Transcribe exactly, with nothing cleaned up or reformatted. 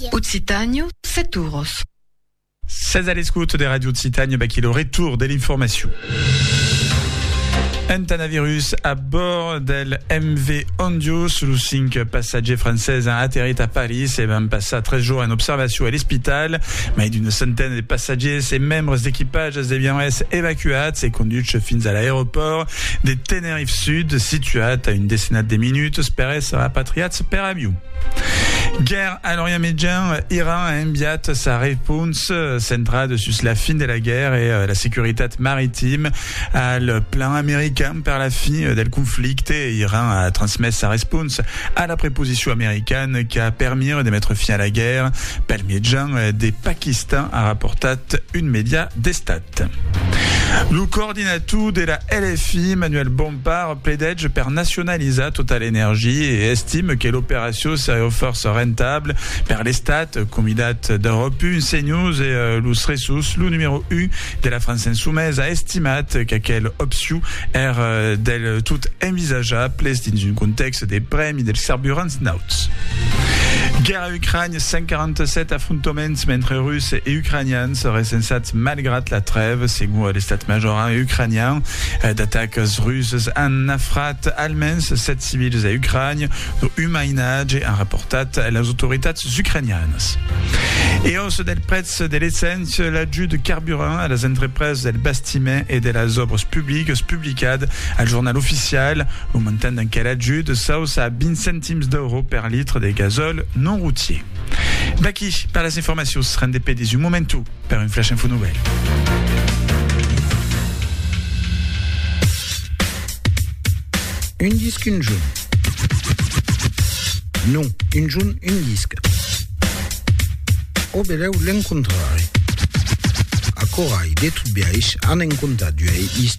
Occitânio, Setouros. seize à l'escoute des radios de Citagne, bah, qui est le retour de l'information. Un coronavirus à bord del M V Ondius, le cinq passagers français a atterri à Paris et va passer treize jours en observation à l'hôpital. Mais d'une centaine de passagers et membres d'équipage deviennent évacués et conduits fins à l'aéroport de Tenerife Sud, situé à une décennade de minutes, spérés rapatriés per avion. Guerre à l'Orient Médian, Iran a envié sa réponse centrale sur la fin de la guerre et la sécurité maritime à le plan américain par la fin du conflit. Iran a transmis sa réponse à la préposition américaine qui a permis de mettre fin à la guerre. Par le Médian des Pakistan a rapporté une média d'Estat. Le coordinateur de la L F I, Manuel Bompard, plaide per nationaliser Total Energy et estime que l'opération serait force rentable per l'Estat, Comitat d'Europe, CNews et euh, Lus Ressus, le numéro un de la France insoumise, a estimé qu'aquelle option est euh, del tout envisageable dans un contexte des premi del carburant nauts. Guerre à Ukraine, cent quarante-sept affrontements entre Russes et Ukrainiens seraient sensats malgré la trêve, selon l'état-major ukrainien. D'attaques russes en afrat allemands, sept civils à Ukraine, humainage en rapportat les autorités ukrainiennes. Et hausse del prezzo de l'essence, l'adjut de carburant à las entreprises del bastiment et de las obres publiques publicades al journal officiel. Le montant d'un quel adjut s'hausse à vingt centimes d'euros per litre de gazole non routier. Baki, par les informations, rende des un momentu per une flash info nouvelle. Un disque, une jaune. Non, une jaune, un disque. O beleu l'encontrare. A corai de tout biaix han encontrat